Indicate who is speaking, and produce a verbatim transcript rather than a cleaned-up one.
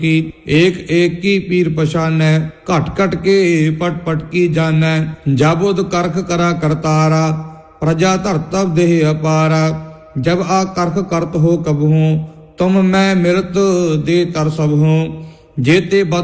Speaker 1: की एक एक की पीर पछानै, घट घट के पट पट की जानै। जाबुद करख करा करतारा, प्रजा धरतब देह अपारा। जब आ करख करत हो कबहूँ, तुम मैं मिलत दे तर सब हूँ। जेते